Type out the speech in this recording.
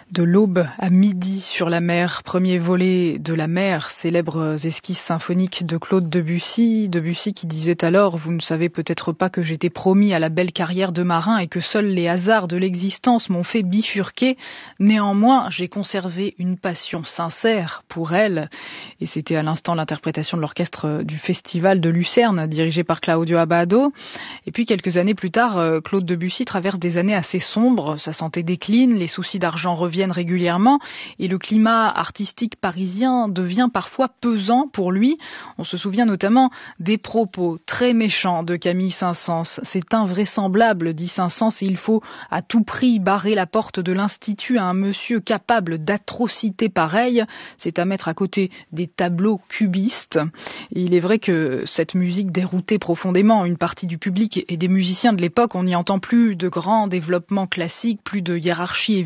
De l'aube à midi sur la mer, premier volet de La Mer, célèbres esquisses symphoniques de Claude Debussy. Debussy qui disait alors « Vous ne savez peut-être pas que j'étais promis à la belle carrière de marin et que seuls les hasards de l'existence m'ont fait bifurquer. Néanmoins, j'ai conservé une passion sincère pour elle. » Et c'était à l'instant l'interprétation de l'orchestre du Festival de Lucerne, dirigé par Claudio Abbado. Et puis quelques années plus tard, Claude Debussy traverse des années assez sombres. Sa santé décline, les soucis d'argent reviennent régulièrement et le climat artistique parisien devient parfois pesant pour lui. On se souvient notamment des propos très méchants de Camille Saint-Saëns. C'est invraisemblable, dit Saint-Saëns, et il faut à tout prix barrer la porte de l'Institut à un monsieur capable d'atrocités pareilles. C'est à mettre à côté des tableaux cubistes. Et il est vrai que cette musique déroutait profondément une partie du public et des musiciens de l'époque. On n'y entend plus de grands développements classiques, plus de hiérarchie